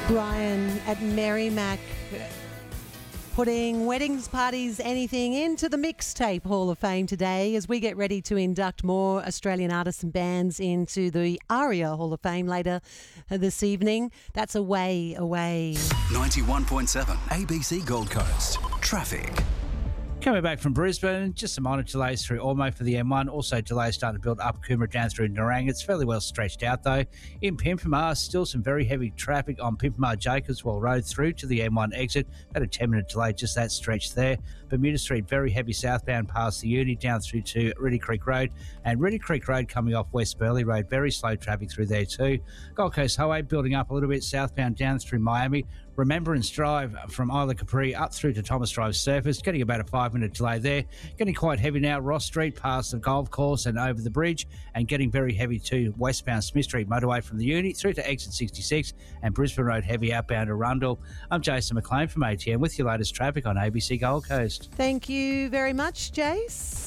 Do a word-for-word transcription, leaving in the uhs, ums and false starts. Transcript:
Brian at Merrimack putting weddings, parties, anything into the Mixtape Hall of Fame today as we get ready to induct more Australian artists and bands into the ARIA Hall of Fame later this evening. That's away, away. ninety-one point seven A B C Gold Coast. Traffic. Coming back from Brisbane, just some minor delays through Ormo for the M one. Also delays starting to build up Coomera down through Nerang. It's fairly well stretched out though. In Pimpamar, still some very heavy traffic on Pimpamar Jacobswell Road through to the M one exit. About a ten minute delay, just that stretch there. Bermuda Street, very heavy southbound past the uni down through to Reedy Creek Road. And Reedy Creek Road coming off West Burleigh Road, very slow traffic through there too. Gold Coast Highway building up a little bit southbound down through Miami. Remembrance Drive from Isla Capri up through to Thomas Drive surface, getting about a five minute delay there. Getting quite heavy now, Ross Street past the golf course and over the bridge, and getting very heavy too westbound Smith Street motorway from the uni through to exit sixty-six and Brisbane Road heavy outbound to Arundel. I'm Jason McLean from A T M with your latest traffic on A B C Gold Coast. Thank you very much, Jace.